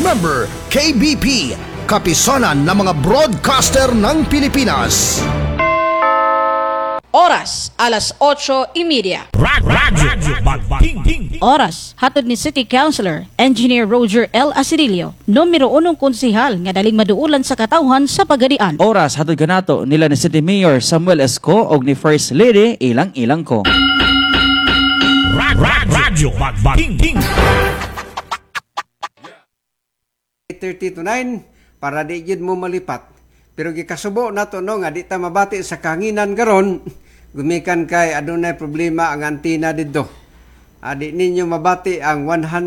member, KBP, Kapisanan ng mga Broadcaster ng Pilipinas. Oras, alas 8:30. Oras, hatod ni City Councilor, Engineer Roger L. Acirilio, numero 1 konsihal nga daling maduulan sa katawhan sa Pagadian. Oras, hatod kanato nila ni City Mayor Samuel Esco o ni First Lady Ilang-Ilang ko. Radyo Magbaking 8:30 to 9 para di gid mo malipat. Pero gikasubo nato no nga di ta mabati sa kahanginan karon, gumikan kay adunay problema ang antina didto. Di ninyo mabati ang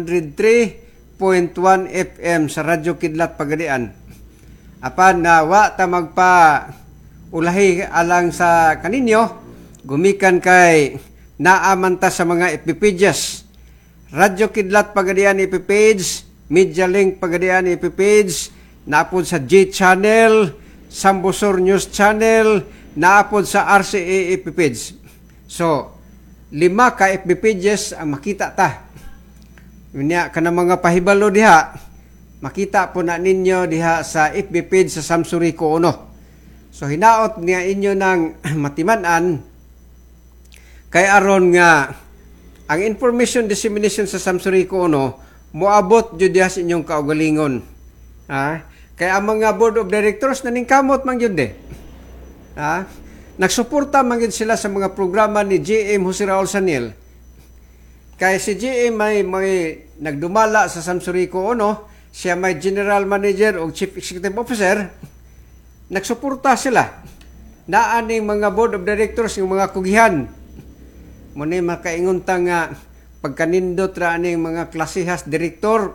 103.1 FM sa Radyo Kidlat Pagadian. Apan na wa ta magpa ulahi alang sa kaninyo, gumikan kay naamanta sa mga FB pages. Radyo Kidlat Pagadian FB page, Media Link Pagadian FB page, naapod sa J-Channel, Sambusor News Channel, naapod sa RCA FB page. So, 5 ka FB pages ang makita ta. Unya ka na mga pahibalo diha, makita po na ninyo diha sa FB page sa Samsurico Uno. So, hinaot niya inyo ng matimanan, kay aron nga ang information dissemination sa Samsurico Uno moabot jud diha sa inyong kaugalingon. Kaya ang mga board of directors naningkamot man yun nagsuporta man yun sila sa mga programa ni GM Jose Raul Saniel. Kaya si GM may nagdumala sa Samsurico Uno, siya may general manager o chief executive officer, nagsuporta sila. Naaning mga board of directors yung mga kugihan. Muna makaingon ta nga pagkanindot ra aning mga klasihas direktor,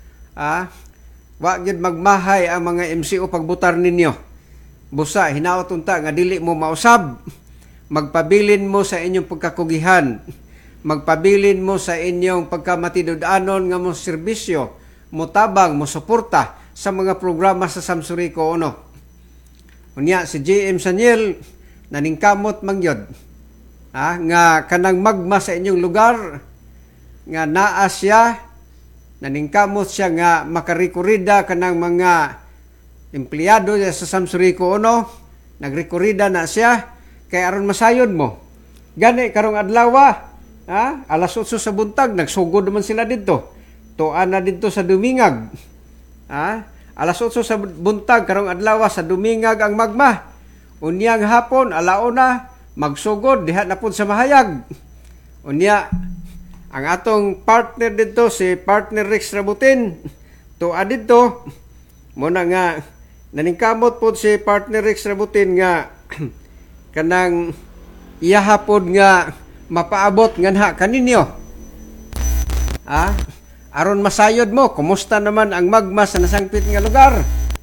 wa gyud magmahay ang mga MCO pagbutar ninyo. Busa hinaot unta nga dili mo mausab. Magpabilin mo sa inyong pagkakugihan. Magpabilin mo sa inyong pagkamatidud-anon nga mo serbisyo, mo tabang, mo suporta sa mga programa sa Samsurico Uno. Unya si JM Saniel naningkamot mangyod nga kanang magma sa inyong lugar nga naa siya, naningkamot siya nga makarikurida kanang mga empleyado sa Samsurico Uno, nagrikurida na siya, kay aron masayod mo. Gani karong adlaw, alas 8 sa buntag, nagsugod naman sila dito. Tuan na dito sa Dumingag. Alas 8 sa buntag, karong adlaw sa Dumingag ang magma. Unyang hapon, alauna, magsugod, diha na po sa Mahayag. Unya, ang atong partner dito, si partner Rex Rabutin, tuan dito, muna nga, naningkamot po si partner Rex Rabutin nga kanang iyahapod nga mapaabot nga kaninyo. Aron masayod mo, kumusta naman ang magma sa nasangpit nga lugar?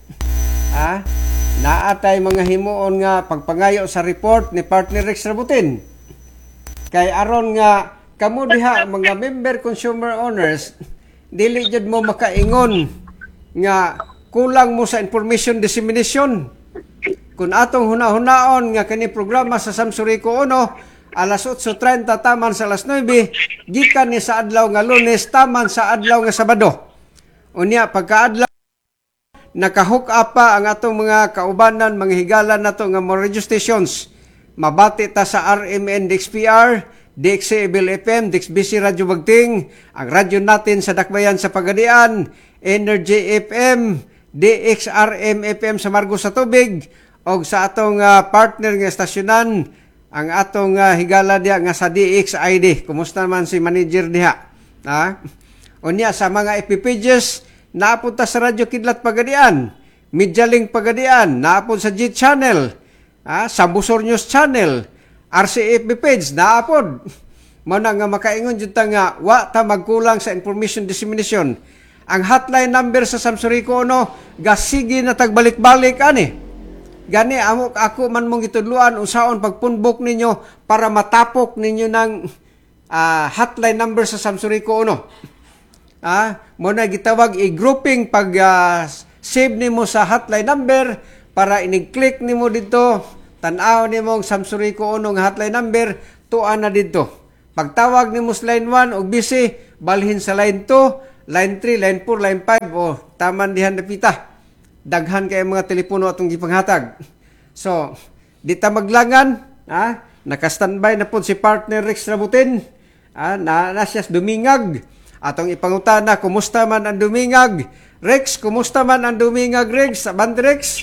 Naatay mga himuon nga pagpangayo sa report ni partner Rex Rabutin. Kay aron nga kamo diha mga member consumer owners, dili jud mo makaingon nga kulang mo sa information dissemination. Kung atong huna-hunaon nga kani programa sa Samsurico Uno, alas 8:30 taman sa alas 9, gikan ni sa adlaw nga Lunes taman sa adlaw nga Sabado. Unya pagkaadlaw nakahook up pa ang atong mga kaubanan, mga higalan nato nga mga radio stations. Mabati ta sa RMN DXPR, DXCable FM, DXBC Radio Bagting, ang radyo natin sa Dakbayan sa Pagadian, Energy FM, DXRM FM sa Margos sa Tubig, o sa atong partner nga estasyonan, ang atong higala diha nga sa DXID. Kumusta naman si manager diha? Unya sa mga FB pages, naapunta sa Radyo Kidlat Pagadian, Media Link Pagadian, naapod sa J-Channel, Sambusor News Channel, RCFB page, naapod. Muna nga makaingon dyan nga, wa ta magkulang sa information dissemination. Ang hotline number sa Samsurico Uno, gasigi na tagbalik-balik, Gani, ako man mong itudluan, usaon pagpunbok ninyo para matapok ninyo ng hotline number sa Samsurico Uno. Muna gitawag i-grouping pag save nimo sa hotline number para inig-click nimo dito, tanaw nimo ang Samsurico Uno nga hotline number, tuan na dito. Pagtawag nimo sa line 1 og busy, balhin sa line 2, line 3, line 4, line 5, o taman dihan napita. Daghan kay mga telepono atong gipanghatag. So, di ta maglangan, naka-standby na po si partner Rex Rabutin. Na siya dumingag. Atong ipangutana, kumusta man ang dumingag? Rex, kumusta man ang dumingag, Rex? Abante, Rex?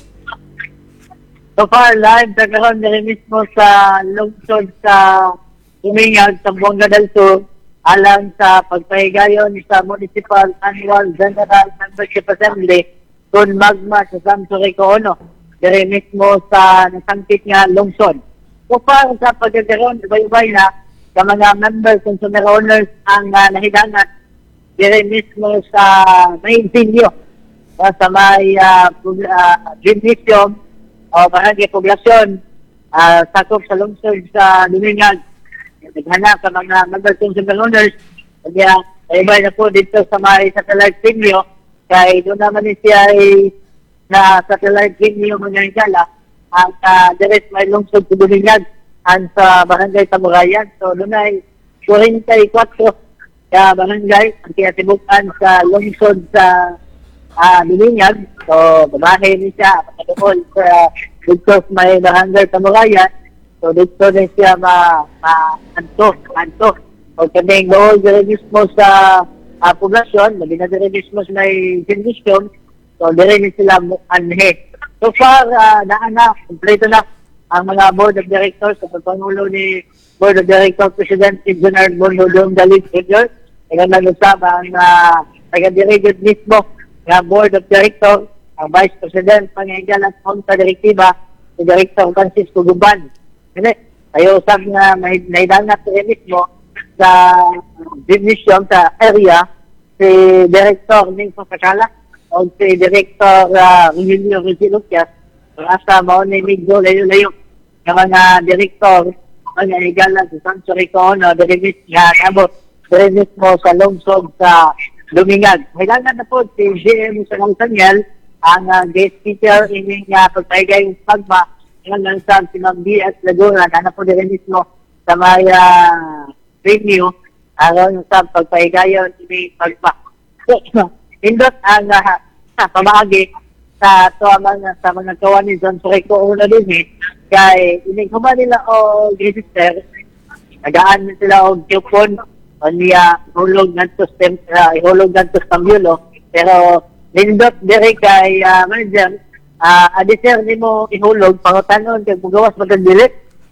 So far, live nagkaroon na rin mismo sa lungsod sa Dumingag, sa Buanga del Sur, alang sa pagpahigayon sa Municipal Annual General Membership Assembly kung magma sa San Surico Ono, dire mismo sa nasangkit nga lungsod. So far, sa pagkakaroon, ibay-ibay na sa mga members and consumer owners ang nahidangan dire mismo sa main venue sa may gymnasium o barangay poblasyon sakop sa lungsod sa Dumingag. Naghanap sa mga members and consumer owners. Kaya ibay na po dito sa may satellite venue kay doon naman siya na satellite venue mga higala ang direct may lungsod sa Dumingag ang sa barangay Tamurayan. So doon ay 44 ka barangay ang kinatibukan sa lungsod sa Dumingag. So babahe ni siya pagkatuon sa dito may barangay Tamurayan. So dito na siya antok. O kaming doon dire mismo sa poblasyon, labi na dire mismo sa may gymnasium. So dire ni sila anhe. So far, kompleto na ang mga board of directors sa pagpangulo ni Board of Directors President Engineer Bonodong Dalit Jr. Kaya nag-usama ang taga-dirigid mismo ng Board of Directors, ang Vice President, Pangingal at Punta Direktiba, si Director Francisco Guban. Tayo usap nga naidangat rin mismo sa gymnasium sa area si Director Ningpo Sakala o si Director Emilio Rizilocias. Asa mao ni medyo layo-layo ng mga direktor mga higala sa San Surico Ono, dirimis nga nabot dirimis mo sa lungsod sa Dumingag. Kailangan na po si GM Sanang Daniel ang guest speaker ining pagpaigay pagma ng lansang si Ma'am B.S. Laguna na po dirimis mo sa may venue aron sa pagpaigayon ining pagma. Indot ang pamagi sa mga kawan ni San Surico Ono din kay ining kuma nila o register nagaan sila og coupon o niya ihulog ngadto sa Tambulo pero nindot dire kay manager adiser nimo ihulog pangutanon kay mugawas magdilit.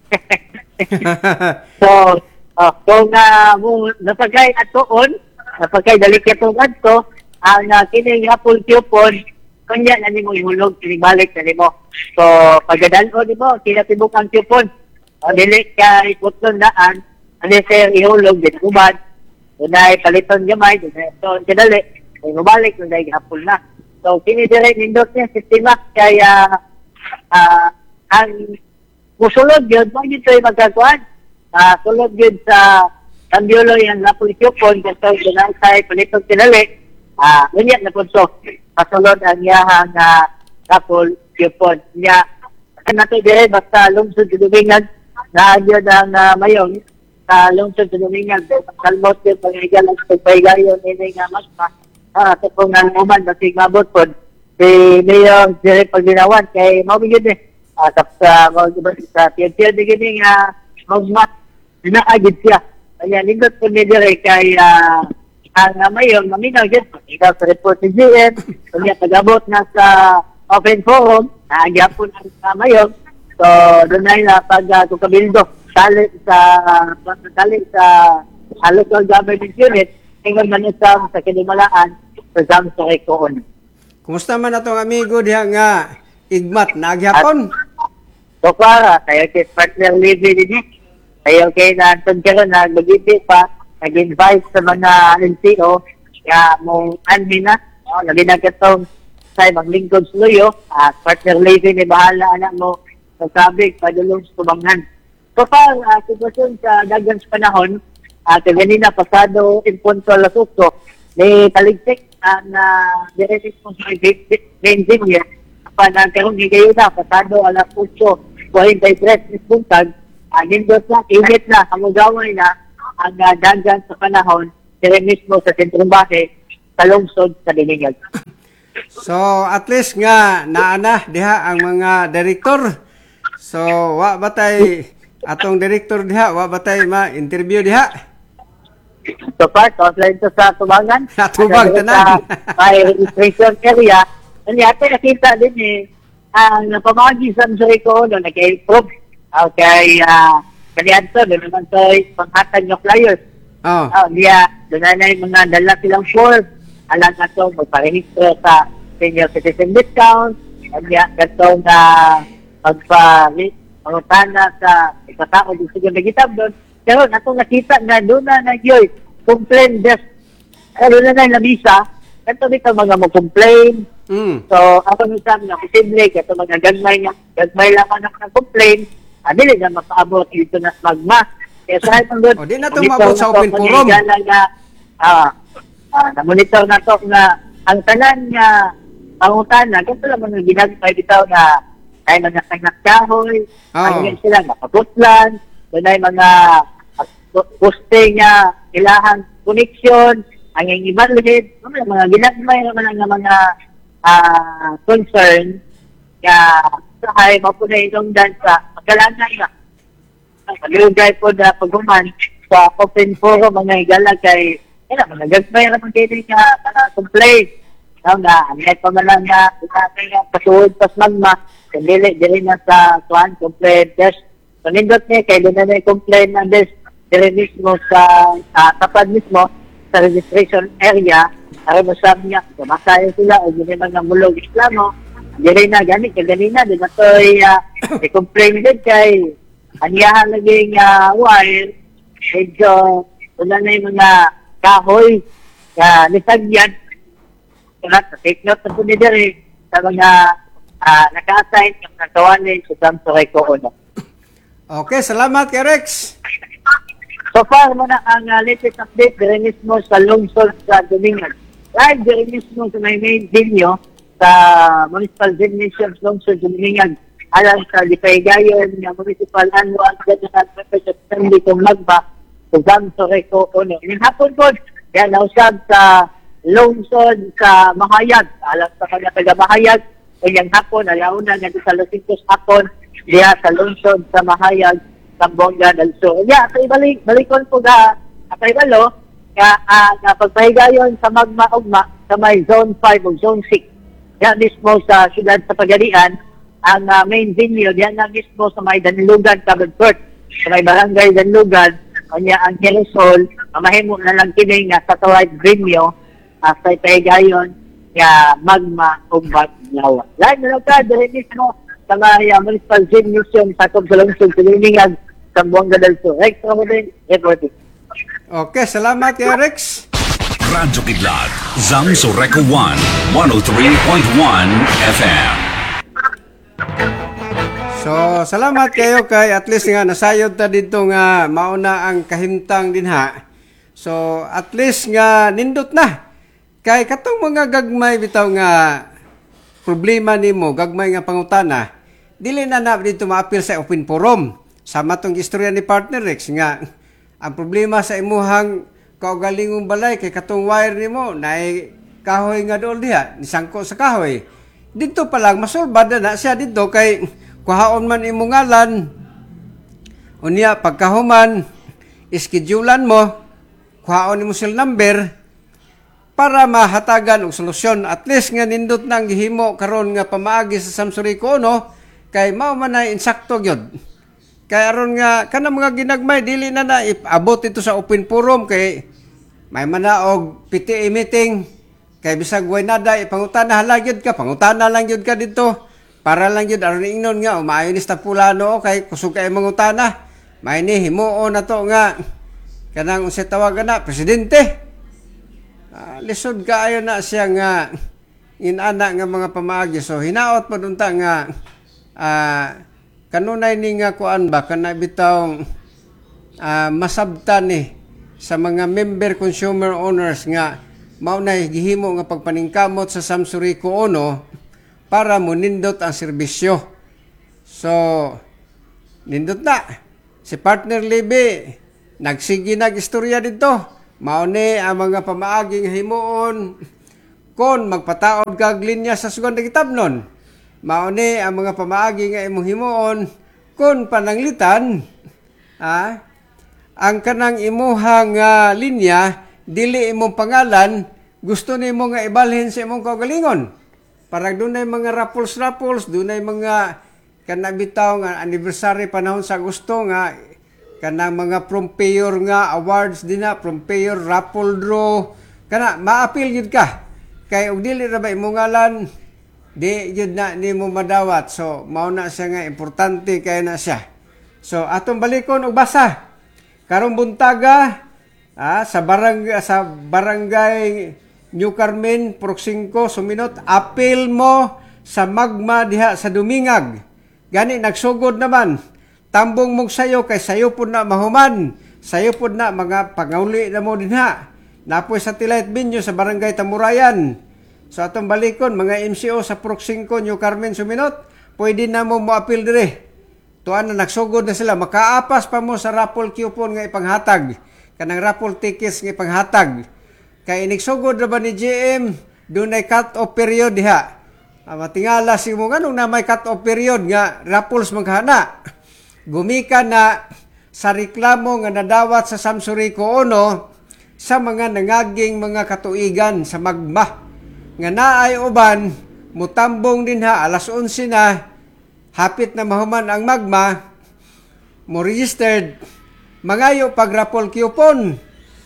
So kung mo napagay atoon napagay dali katong adto ang kining Apple coupon kanya na nimo ihulog balik na nimo. So pagdadalo nimo kinatibuk ang coupon. Dili kay puton daan ani sir ihulog din ubad. Dunay paliton gamay so kadali mabalik na gihapon na. So kini dire nindot niya sistema kaya ang musulod gyud mo gito magkakuan. Sulod gyud sa Tambulo yang Apple coupon kasi dunay say paliton kadali. Ganyan na po so, pasulod ang iyahang Apple coupon. Niya, nato dire basta lungsod sa Dumingag, naagyan ang mayong sa lungsod sa Dumingag. Kalmot yung pangigalang sa pagpaigayon nila nga masma. Ito pong ang uman, basig mabot po. Si Mayor dire pagginawan, kay mabigyan sa tiyan-tiyan na gini nga magmat, naagid siya. Kaya lingkot po ni dire kay ang mayon, maminaw dyan, ikaw sa report ni GM, kanya pag-abot na sa open forum, nagyapon ang mayon, so doon na pag-tukabildo, tali sa local government unit, tingnan man sa kinimalaan sa San Surico Ono. Kumusta man atong amigo diha nga igmat nagyapon? So para, tayo kay partner Libby din tayo kay naantod ka rin, nag-ibig pa, nag-invite sa mga NCO kaya mong anmin na labi na katong sa maglingkod sa luyo partner Levy ni bahala anak mo sa sabik padulong sa tubanghan. So far sitwasyon sa dagang sa panahon kanina pasado in punto alas 8 may taligsik ang direct mo sa engineer pa nagkaroon kayo na pasado alas 8:43 puntag nindot na init na kamugaway na ang dagan sa panahon, dire mismo sa sentrong base, sa lungsod sa Diligan. So at least nga naana diha ang mga direktor. So wa batay atong direktor diha, wa batay ma-interview diha. So far, offline to sa Tubangan. Sa Tubang, tanan. Sa registration area. And yata nakita din ang pamagi sa Msurico, nag-improve. Okay, kaniadto, doon naman sa panghatag ng flyers. Oh. Doon na yung mga dala silang form. Alam na ito, magparehistro sa senior citizen discount. And ito na magpangutana sa ikatao yung siguro nagitab doon. Pero natong nakita na doon na nagyoy, complain desk. Doon na labisa. Ito dito mga mag-complain. So, ako nung sabi na, posible, ito mga gagmay lang ang complain. Dili na mapaabot dito na magma. Kaya sa itong doon, O, di na ito maabot sa open forum. Na-monitor na ito na ang tanan nga pangutana, kasi lang mga ginagmay dito na ay mga kahoy, ay sila nakaputlan, doon ay mga posting nga ilahang connection, ang ibalhin, mga ginagmay naman ang mga concern nga sahay mapunay itong dansa, magkalangan na. Pag-iugay po na pagkuman sa open forum, mga igalag kay mga gagmay naman kayo nga complain. Net pa man lang na pasuod pas magma, dili na sa complaint test. So, nindot niya, kaya doon na complain na dire mismo sa tapad mismo sa registration area, para masabi niya, kumasaya sila o hindi naman ng mulog Islamo, dire na, ganit din na ito complain din kay aniyahan naging wire, medyo wala na yung mga kahoy, nisagyan, take note na po ni dire sa mga naka-assign yung nagkawanin sa Samsurico Ono. Okay, salamat kay Rex. So far mo na ang latest update dire mismo sa lungsod sa Domingan. Live dire mismo sa may main venue sa Municipal Gymnasium lungsod Domingan. Alam sa Lipahigayon ng Municipal Annual General Membership Assembly kung magba sa Samsurico Ono. Yung hapon po, yan nausap sa lungsod sa Mahayag. Alam sa kanya taga Mahayag, yung hapon, alauna nga sa Los Cintos hapon, diya sa lungsod sa Mahayag, Zamboanga del Sur. Balikon po kaibalo, nga pagpahigayon sa magma-ugma sa may Zone 5 o Zone 6. Yan mismo sa siyudad sa Pagadian, ang main venue, diyan na mismo sa may Danlugan, Cabot sa may barangay Danlugan, kanya ang Jerisol, mahimo na lang kining nga satellite venue sa pahigayon nga magma-ugma lawa. Lahat na lang ka, dahil mismo sa mga Municipal Gymnasium sa Lungsod sa Limingan, Zamboanga del Sur. Rex, ako din, reporting. Okay, salamat kay Rex. Radyo Kidlat, Zamsurico 1, 103.1 FM. So, salamat kayo kay at least nga nasayod ta dito nga mauna ang kahimtang dinha. So, at least nga nindot na. Kay katong mga gagmay bitaw nga problema nimo, gagmay nga pangutana, dili na dito maapil sa open forum. Sama tong istorya ni partner Rex nga ang problema sa imuhang kaugalingong balay kay katong wire nimo naay kahoy nga dool diha, nisangko sa kahoy. Dito pa lang masolbad na siya dito kay kuhaon man imong ngalan. Unya pagkahuman iskedulan mo, kuhaon imo cell number para mahatagan og solusyon. At least nga nindot nang gihimo karon nga pamaagi sa Samsurico Ono kay mao man ay insakto gyud. Kay aron nga kanang mga ginagmay dili na abot ito sa open forum kay may manaog PTA meeting kay bisag way nada ipangutana gyud ka, pangutana lang gyud ka dito para lang gyud aron ingnon nga maayo ni staff pulano kay kusog kay mangutana. May ni himuon na to nga kanang unsay tawagan na presidente. Lisod kaayo na siya nga inana nga mga pamaagi. So hinaot pa dunta nga kanunay ni nga kuan ba kana bitaw masabtan ni sa mga member consumer owners nga maunay gihimo nga pagpaningkamot sa Samsurico Ono para mo nindot ang serbisyo. So nindot na si partner Libby nagsigi nag-istorya dito Mauni ang mga pamaaging himuon kon magpataod kag linya sa sugon kitabnon. Mauni ang mga pamaagi nga imong himuon kon pananglitan ang kanang imuhang linya dili imong pangalan gusto nimo nga ibalhin sa imong kaugalingon. Para dunay mga raffles, dunay mga kanabitaw nga anniversary panahon sa Agosto nga kanang mga Prompeur nga awards dinha, Prompeur raffle draw kana maapil gyud ka. Kay og dili ra ba imong ngalan di gyud na nimo madawat. So mao na siya nga importante kay na siya. So atong balikon og basa. Karong buntaga sa barangay New Carmen, Proxingco, Suminot, apil mo sa magma diha sa Dumingag. Gani nagsugod naman. Tambong mong sayo kay sayo pud na mahuman. Sayo pud na mga pangauli na mo dinha. Napoy satellite venue sa barangay Tamurayan. So atong balikon mga MCO sa Proxingco, New Carmen, Suminot, pwede na mo moapil dire. Tuan na nagsugod na sila, makaapas pa mo sa raffle coupon nga ipanghatag. Kanang raffle tickets nga ipanghatag. Kay inigsugod na ba ni GM, doon ay cut-off period diha. Matingala si mo ganun na may cut-off period nga raffles maghana. Gumikan na sa reklamo nga nadawat sa Samsurico Ono sa mga nangaging mga katuigan sa magma. Nga naay uban, mutambong din alas 11 na, hapit na mahuman ang magma, mo registered, mangayo pag raffle coupon.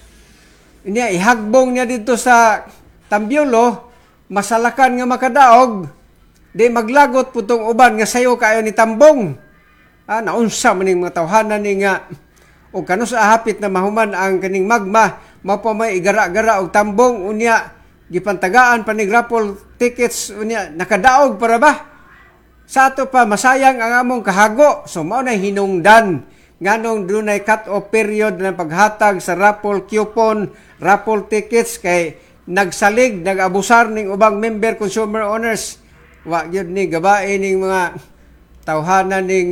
Inya, ihagbong niya dito sa Tambiolo, masalakan nga makadaog, di maglagot putong uban nga sayo kayo ni tambong. Naunsa maning mga tawhanan ni nga, o kano sa hapit na mahuman ang kaning magma, mapamay igara-gara og tambong, unya, gipantagaan panig raffle tickets, unya, nakadaog para ba? Sa ato pa, masayang ang among kahago. So, mao na hinungdan. Nganong dunay cut-off period ng paghatag sa raffle coupon, raffle tickets, kay nagsalig, nag-abusar ning ubang member consumer owners. Wa gyud ni gabae ning mga tawhanan ning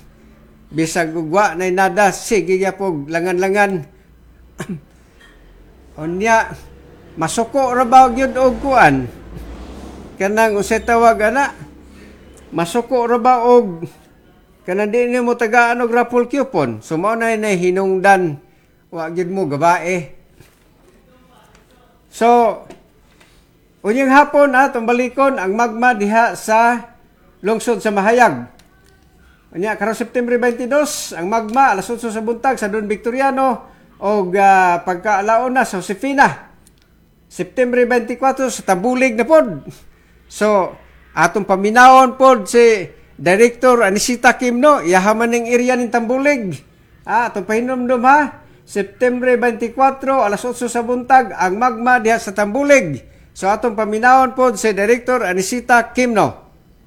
bisag ugwa na nada, sige gyapog langan-langan. Unya, masuko ra ba gyud og kuan? Kanang usay tawag ana, masuko ra ba og kanang di mo tagaan og raffle coupon. So mao na hinungdan, wa gyud mo gabae. So unyang hapon tumbalikon ang magma diha sa lungsod sa Mahayag. Unya karong September 22 ang magma alas 8 sa buntag sa Don Victoriano og pagkaalaon na sa Josefina. September 24 sa Tabulig na pod. So atong paminawon pod si Director Anisita Kimno, iyahaman ng area ng Tambulig. Atong pahinomdom September 24, alas 8 sa buntag, ang magma diha sa Tambulig. So atong paminawon pod si Director Anisita Kimno.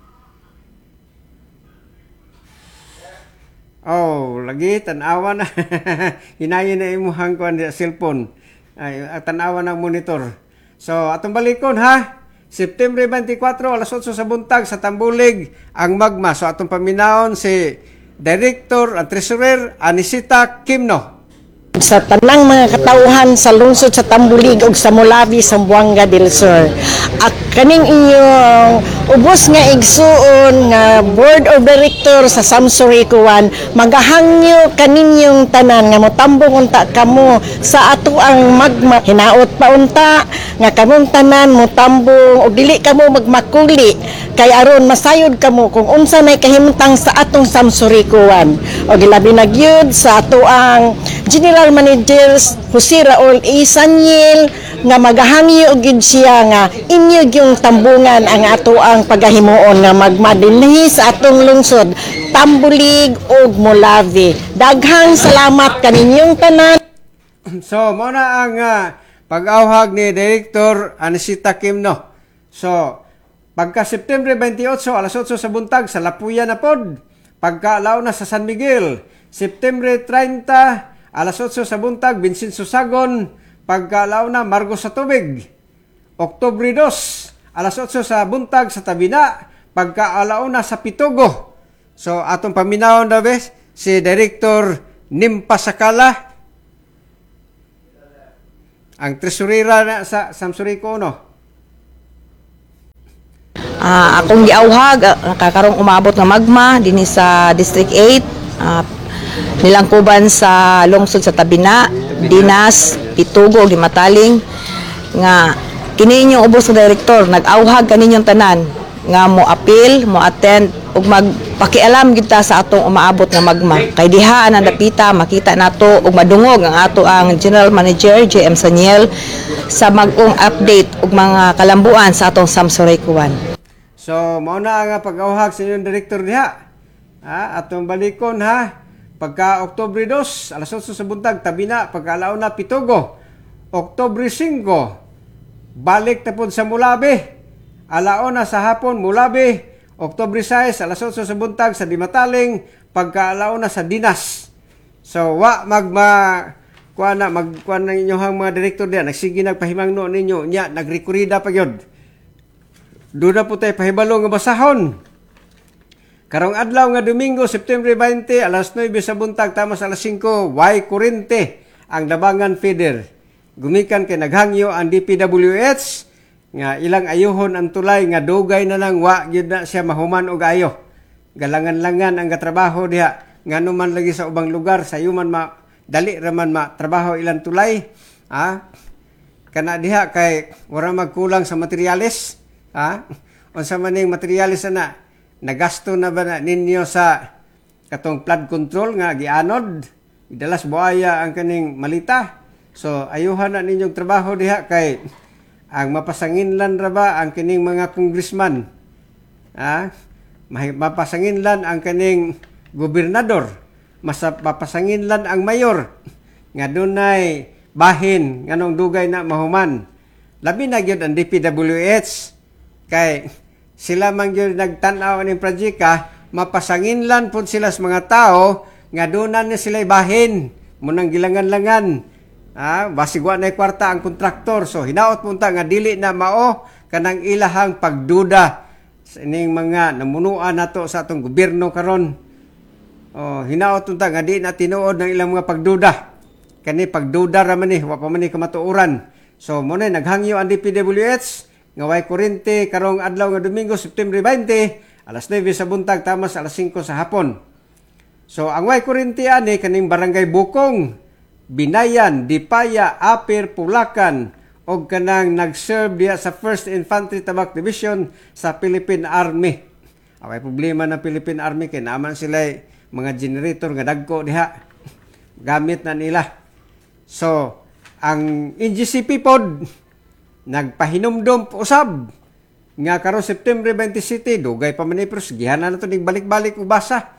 Oh, lagi tanawa na. Hinayin na imuhang kuan sa cellphone. Ay tanawa ng monitor. So atong balikon September 24, alas 8 sa buntag sa Tambulig, ang magma. So atong paminawon si Director at Treasurer Anisita Kimno. Sa tanang mga katauhan sa lungsod sa Tambulig ug sa Mulabi, Zamboanga del Sur. At kaning inyong ubos nga igsuon nga Board of Director sa Samsurico 1, magahangyo kaninyong tanan nga motambong unta kamo sa ato ang magma. Hinaot pa unta nga kamong tanan motambong og dili kamo magmakuli kay aron masayod kamo kung unsa nay kahimtang sa atong Samsurico 1. Og ilabi na gyud sa ato ang General Manager Jose Raul E. Sanyel nga magahangyo og gyud siya nga inyo yung tambungan ang ato ang pagahimuon nga magma dinhi sa atong lungsod Tambulig ug Mulabi. Daghang salamat kaninyong tanan. So mo na ang pag-awhag ni Director Anisita Kimno. So pagka September 28 alas 8 sa buntag sa Lapuya na pod. Pagkaalaw na sa San Miguel, September 30 alas 8 sa buntag Vincenzo Sagon. Pagkaalaw na Margo sa Tubig. Oktubre 2 alas 8 sa buntag sa Tabina. Pagkaalaw na sa Pitugo. So atong paminawon na si Director Nimpa Sakala. ang tresurera na sa Samsurico no. Akong giawhag, nakakarong umabot nga magma dinhi sa District 8, nilangkuban sa lungsod sa Tabina, Dinas, Pitugo, Gimataling, nga kini inyong ubos nga direktor, nag-awhag kaninyong tanan, nga mo appeal, mo attend, ug magpakialam gid ta sa atong umaabot nga magma. Kay diha ang dapita, makita nato ug madungog ang ato ang General Manager, JM Saniel, sa mag-ong update ug mga kalambuan sa atong Samsurico 1. So, mao na nga pag-awhag sa inyong direktor diha. Atong balikon ha. Pagka Oktubre 2, alas 8 sa buntag, Tabina, pagka alauna Pitugo. Oktubre 5, balik tapon sa Mulabe. Alauna sa hapon, Mulabe. Oktubre 6, alas 8 sa buntag sa Dimataling, pagka alauna sa Dinas. So, magkuan ng inyong mga direktor diyan. Nagsige nagpahimangno ninyo, nya nagrekurida pa gyud. Doon na po tayo pahibalo nga basahon. Karong adlaw nga Domingo, September 20, alas 9 sa buntag, tama sa alas 5, Y40, ang Dabangan Feeder. Gumikan kay naghangyo ang DPWH, nga ilang ayuhon ang tulay, nga dugay na lang, wa gyud na siya mahuman og ayo. Galangan-langan ang katrabaho diha, nga naman lagi sa ubang lugar, sa yuman dali raman trabaho ilang tulay. Kana diha kay wala magkulang sa materyales. Unsa man ning materialis na nagasto na ba na ninyo sa katong flood control nga gianod, idalas buaya ang kaning malita. So ayuhan na ninyong trabaho diha kay ang mapasanginlan ra ba ang kining mga congressman. Mapasanginlan ang kaning gobernador, mapasanginlan ang mayor nga dunay bahin nganong dugay na mahuman. Labi na gyud ang DPWH kay sila man gyud nagtan-aw ning projeka, mapasanginlan pud sila sa mga tao nga donan ni sila bahin munang gilangan-langan. Basig wa nay kwarta ang kontraktor, so hinaot punta nga dili na mao kanang ilahang pagduda sa ining mga namunuan nato sa atong gobyerno karon. Hinaot punta nga di na tinuod ng ilang mga pagduda. Kani pagduda ra man ni, wa pa man ni kamatuoran. So mo na naghangyo ang DPWH nga Y40 karong adlaw nga Domingo, September 20, alas 9 sa buntag, tama sa alas 5 sa hapon. So ang Y40 ani kaning barangay Bukong, Binayan, Dipaya, Apir, Pulakan og kanang nag-serve diha sa 1st Infantry Tabak Division sa Philippine Army. Away problema ng Philippine Army kay naman sila mga generator nga dagko diha. Gamit na nila. So ang NGCP pod nagpahinumdom usab nga karon September 27, dugay pa man ni pero gihanan na to ning balik-balik ubasa.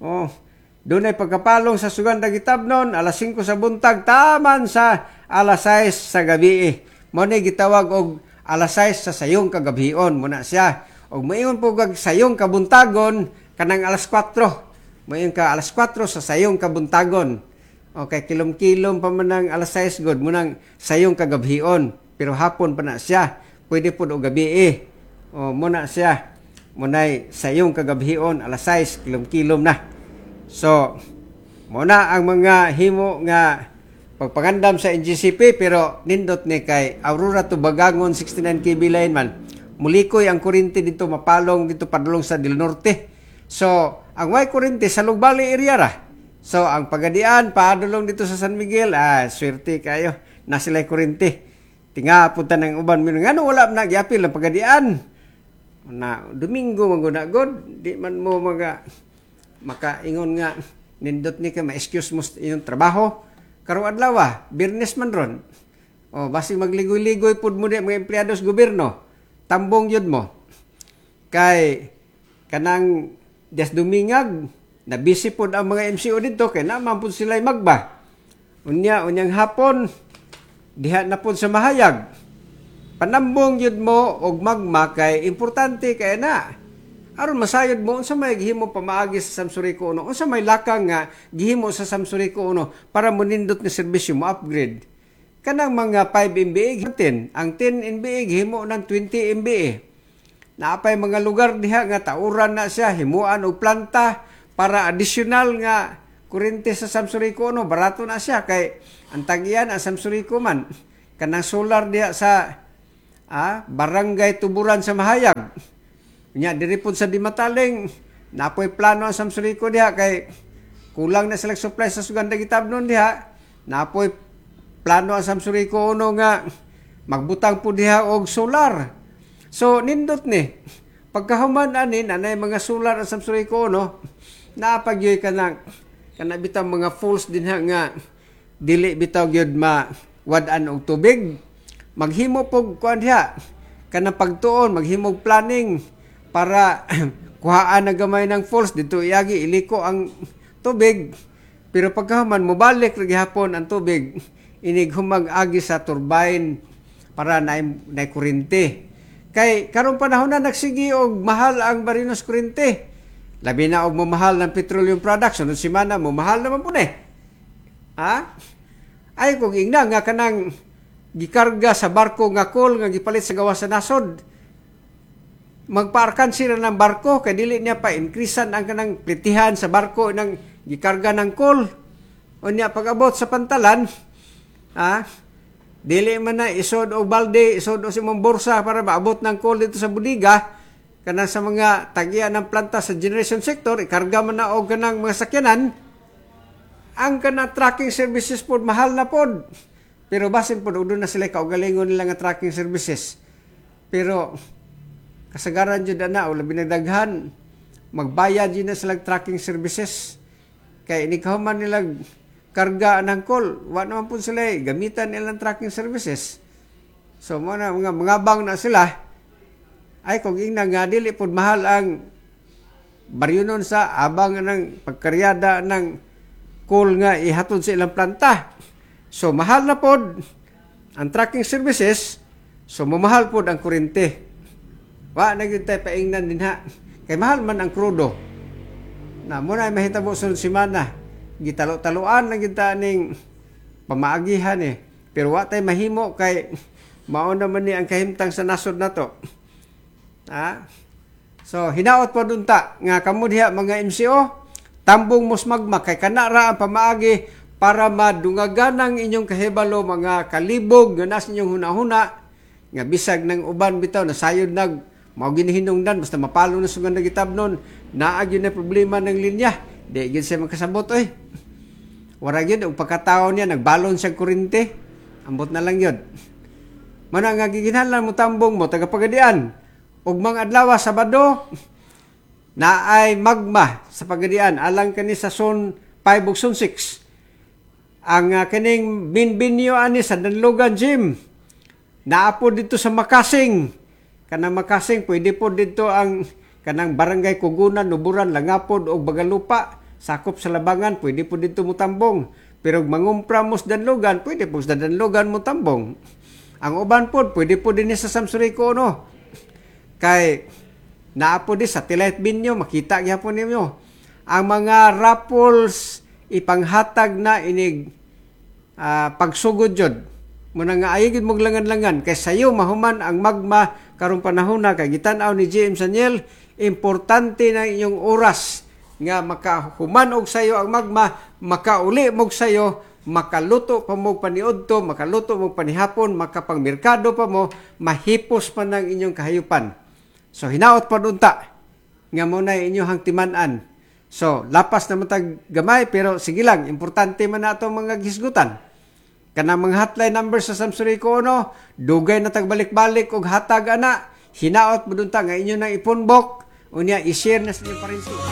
Doon ay pagkapalong sa Suganda Gitabnon, alas 5 sa buntag, taman sa alas 6 sa gabi. Mo ni gitawag og alas 6 sa sayong kagabion muna siya. Og mayon po kag sayong kabuntagon kanang alas 4. Mayon ka alas 4 sa sayong kabuntagon. Okay, kilom-kilom pa man ang alas 6 god munang sayong kagabion. Pero hapon pa na siya. Pwede po o gabi muna siya. Muna'y sayong kagabion, alas 6, kilom-kilom na. So, muna ang mga himo nga pagpangandam sa NGCP, pero nindot ni kay Aurora to Bagangon, 69 kV line man. Mulikoy ang kuryente dito, mapalong dito padulong sa Del Norte. So, ang Y40 sa Lugbali area ra. So, ang Pagadian, paadulong dito sa San Miguel, swerte kayo, na sila'y kuryente. Tinga punta ng uban mo nga wala na giapil ang Pagadian na Domingo maguna god di man mo makaingon nga nindot ni ka ma-excuse mo inyong trabaho karong adlaw Biyernes man ron basi magligoy-ligoy pud mo di mga empleyado sa gobyerno tambong yun mo kay kanang Dias Dumingag na busy pud ang mga MCO dito kay naman pud sila magba unyang hapon diha na po sa mahayag. Panambong yun mo og magma kay importante kay na. Aron masayod mo unsa may gihimo pamaagi sa Samsurico 1. Unsa may lakang nga gihimo sa Samsurico 1 para monindot nga serbisyo mo upgrade. Kanang mga 5 MBA 10, ang 10 MBA gihimo ng 20 MBA. Naapay mga lugar diha nga tauran na siya himuan og planta para additional nga kuryente sa Samsurico 1 barato na siya kay ang tagiyan ang Samsurico man kanang solar diha sa barangay Tuburan sa Mahayag. Nya diri pud sa Dimataling napoy plano ang Samsurico diha kay kulang na sila supply sa Suganda Gitabnon diha. Napoy plano ang Samsurico uno nga magbutang po diha og solar. So nindot ni pagkahuman ani anay mga solar ang Samsurico uno naapagyoy kanang bitaw mga falls din nga dili bitaw gyud wad-an og tubig. Maghimo pog kuan diha kanang pagtuon, maghimo og planning para kuhaan na gamay ng falls dito iagi iliko ang tubig. Pero pagkahuman mobalik ra gihapon ang tubig inig humag-agi sa turbine para na kuryente. Kay karong panahon na nagsigi og mahal ang barinos kuryente. Labi na og mamahal ng petroleum products sunod semana mamahal naman po ay kung ingna nga kanang gikarga sa barko nga coal nga gipalit sa gawas sa nasod. Magpaarkan sila ng barko kay dili niya pa increasean ang kanang plitihan sa barko ng gikarga ng coal. O niya pag-abot sa pantalan, dili man na isod o balde, isod o simong borsa para maabot ng coal dito sa budiga, kanang sa mga tagya ng planta sa generation sector, ikarga man na o kanang mga sakyanan, ang kanang tracking services po mahal na po. Pero basin po, doon na sila kaugalingon nila nga tracking services. Pero kasagaran dyan na, o labi nagdaghan, magbayad yun na silang tracking services. Kaya inikahuman nilang karga ng call, wala naman po sila gamitan nilang tracking services. So mga bang na sila, ay kung ina nga dili po mahal ang baryonon sa abang ng pagkaryada ng call nga ihatod sa ilang planta. So mahal na po ang tracking services, so mamahal po ang kuryente. Wa naging tayo paingnan din ha. Kay mahal man ang krudo. Na muna ay mahitabo sunod semana. Gitalo-taloan na kita ning pamaagihan Pero wa tayo mahimo kay mauna man ni ang kahimtang sa nasod na to. So hinaot pa dun ta nga kamo diha mga MCO tambong musmagma kay kanara ang pamaagi para madungagan ang inyong kahibalo mga kalibog nga nas inyong hunahuna nga bisag ng uban bitaw na sayod nag mao ginihinungdan basta mapalo na Suganda Gitabnon naag yun na problema ng linya di gyud siya makasabot wala gyud og pagkatao niya nagbalon siya kuryente ambot na lang yun mana nga giginahanglan mo tambong mo tagapagadian ug mga adlaw Sabado na ay magma sa pagadian alang kani sa Zone 5 ug Zone 6 ang kining binbinyo ani sa Danlogan Gym naapo dito sa Makasing kanang Makasing pwede po dito ang kanang Barangay Kugunan, Nuburan, Langapod o Bagalupa sakop sa Labangan pwede po dito mo tambong pero mangumpra mo sa Danlogan pwede po sa Danlogan mo tambong ang uban po pwede po din sa Samsurico kay naapo di satellite binyo makita gyapon ninyo ang mga raffles ipanghatag na inig pagsugod jud muna nga ayigid mong langan-langan kay sayo mahuman ang magma karong panahon na kay gitan-aw ni GM Saniel importante na inyong oras nga makahuman og sayo ang magma makauli mog sayo makaluto pa mo paniudto makaluto mo panihapon makapangmerkado pa mo mahipos pa ng inyong kahayupan. So hinaot pa dunta nga mo na inyong timan-an. So lapas na matag gamay pero sige lang importante man nato mga gisgutan. Kanang mga hotline number sa Samsurico dugay na tagbalik-balik og hatag ana hinaot mo dunta nga inyo nang ipunbok unya i-share na sa inyo parinsi.